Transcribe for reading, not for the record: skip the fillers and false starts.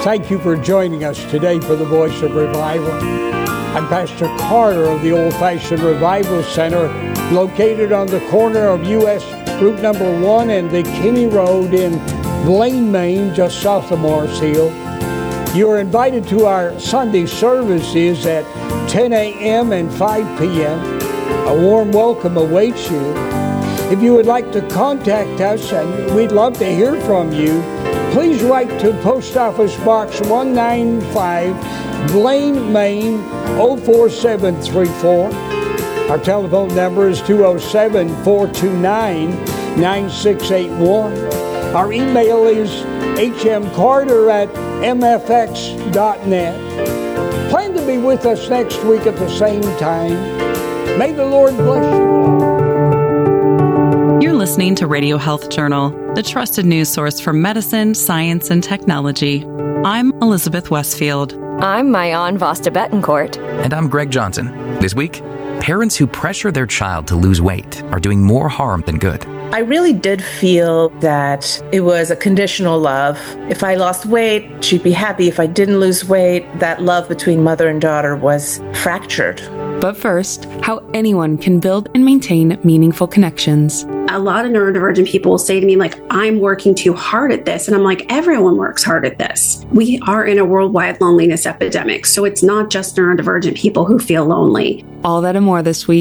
Thank you for joining us today for the Voice of Revival. I'm Pastor Carter of the Old Fashioned Revival Center, located on the corner of U.S. Route number 1 and the Kinney Road in Blaine, Maine, just south of Morris Hill. You are invited to our Sunday services at 10 a.m. and 5 p.m. A warm welcome awaits you. If you would like to contact us, and we'd love to hear from you, please write to Post Office Box 195, Blaine, Maine, 04734. Our telephone number is 207-429-9681. Our email is hmcarter@mfx.net. Plan to be with us next week at the same time. May the Lord bless you all. You're listening to Radio Health Journal, the trusted news source for medicine, science, and technology. I'm Elizabeth Westfield. I'm Mayan Vasta Betancourt. And I'm Greg Johnson. This week, parents who pressure their child to lose weight are doing more harm than good. I really did feel that it was a conditional love. If I lost weight, she'd be happy. If I didn't lose weight, that love between mother and daughter was fractured. But first, how anyone can build and maintain meaningful connections. A lot of neurodivergent people will say to me, like, I'm working too hard at this. And I'm like, everyone works hard at this. We are in a worldwide loneliness epidemic. So it's not just neurodivergent people who feel lonely. All that and more this week